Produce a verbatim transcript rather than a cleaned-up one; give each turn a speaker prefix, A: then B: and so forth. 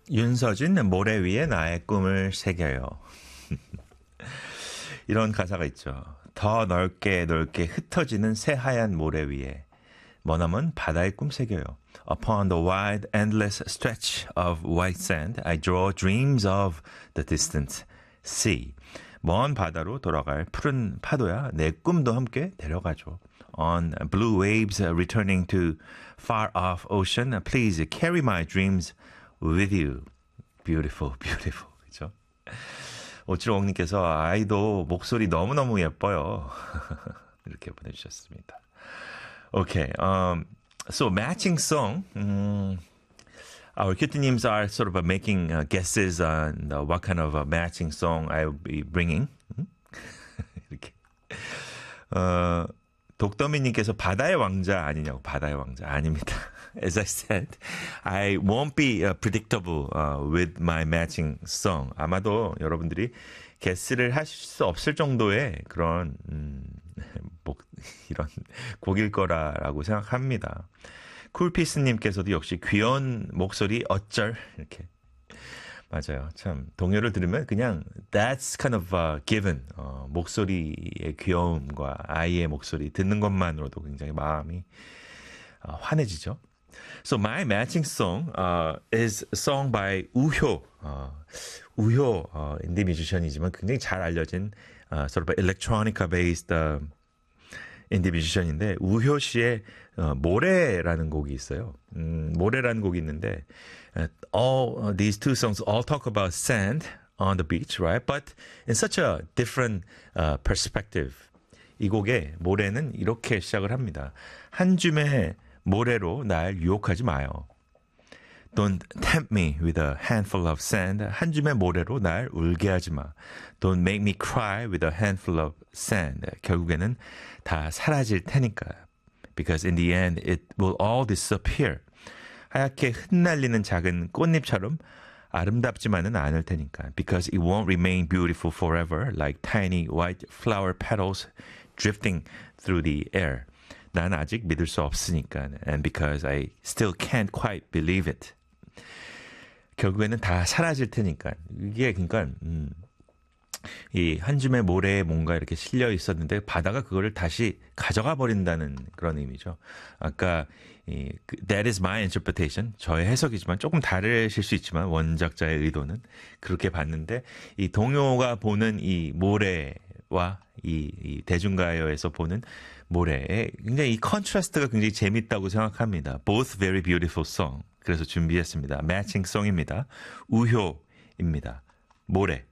A: 윤서진 모래 위에 나의 꿈을 새겨요. 이런 가사가 있죠. 더 넓게 넓게 흩어지는 새하얀 모래 위에 머나먼 바다의 꿈 새겨요. Upon the wide, endless stretch of white sand, I draw dreams of the distant sea. 먼 바다로 돌아갈 푸른 파도야 내 꿈도 함께 데려가죠. On blue waves returning to far off ocean, please carry my dreams with you. Beautiful, beautiful. 그죠? 오칠오공님께서 아이도 목소리 너무너무 예뻐요. 이렇게 보내주셨습니다. Okay, um, so matching song. Um, our 큐티님s are sort of uh, making uh, guesses on uh, what kind of a matching song I will be bringing. 이렇게. 어, 독더미님께서 바다의 왕자 아니냐고. 바다의 왕자 아닙니다. As I said, I won't be uh, predictable uh, with my matching song. 아마도 여러분들이 게스를 하실 수 없을 정도의 그런 음, 목, 이런 곡일 거라고 생각합니다. 쿨피스님께서도 역시 귀여운 목소리 어쩔 이렇게 맞아요. 참 동요를 들으면 그냥 that's kind of a given. 어, 목소리의 귀여움과 아이의 목소리 듣는 것만으로도 굉장히 마음이 어, 환해지죠. So my matching song uh, is a song by 우효. 어, 우효 어, 인디 뮤지션이지만 굉장히 잘 알려진 uh, sort of electronica based uh, 인디 뮤지션인데 우효 씨의 어, 모래라는 곡이 있어요. 음, 모래라는 곡이 있는데 uh, all uh, these two songs all talk about sand on the beach, right? But in such a different uh, perspective. 이 곡의 모래는 이렇게 시작을 합니다. 한 줌의 모래로 날 유혹하지 마요. Don't tempt me with a handful of sand. 한 줌의 모래로 날 울게 하지 마. Don't make me cry with a handful of sand. 결국에는 다 사라질 테니까. Because in the end, it will all disappear. 하얗게 흩날리는 작은 꽃잎처럼 아름답지만은 않을 테니까. Because it won't remain beautiful forever, like tiny white flower petals drifting through the air. 난 아직 믿을 수 없으니까. And because I still can't quite believe it. 결국에는 다 사라질 테니까. 이게 그러니까 음, 이 한 줌의 모래에 뭔가 이렇게 실려 있었는데 바다가 그거를 다시 가져가 버린다는 그런 의미죠. 아까 이, that is my interpretation. 저의 해석이지만 조금 다르실 수 있지만 원작자의 의도는 그렇게 봤는데 이 동요가 보는 이 모래와 이, 이 대중가요에서 보는 모래에 굉장히 이 컨트라스트가 굉장히 재밌다고 생각합니다. Both very beautiful song. 그래서 준비했습니다. Matching song입니다. 우효입니다. 모래.